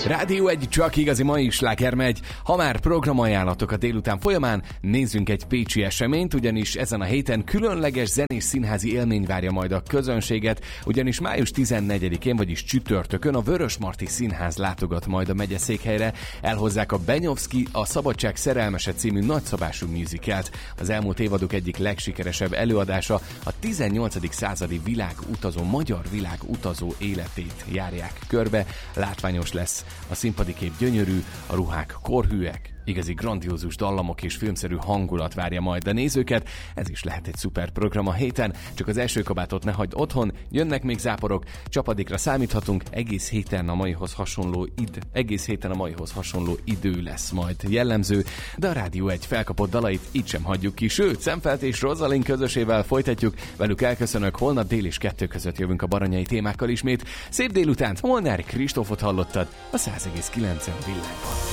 Rádió 1, csak igazi mai sláger megy. Ha már programajánlatok a délután folyamán, nézzünk egy pécsi eseményt, ugyanis ezen a héten különleges zenés színházi élmény várja majd a közönséget, ugyanis május 14-én, vagyis csütörtökön a Vörösmarty Színház látogat majd a megyeszékhelyre, elhozzák a Benyovszky, a Szabadság szerelmese című nagyszabású musicalt. Az elmúlt évadok egyik legsikeresebb előadása, a 18. századi magyar világutazó életét járják körbe, látványos lesz. A színpadi kép gyönyörű, a ruhák korhűek, igazi grandiózus dallamok és filmszerű hangulat várja majd a nézőket. Ez is lehet egy szuper program a héten, csak az első kabátot ne hagyd otthon, jönnek még záporok, csapadékra számíthatunk, egész héten a maihoz hasonló idő lesz majd jellemző, de a Rádió 1 felkapott dalait így sem hagyjuk ki, sőt, Szemfeld és Rosalind közösével folytatjuk, velük elköszönök, holnap dél és 2 között jövünk a baranyai témákkal ismét. Szép délutánt, Molnár Kristófot hallottad a 100,9 Villámban.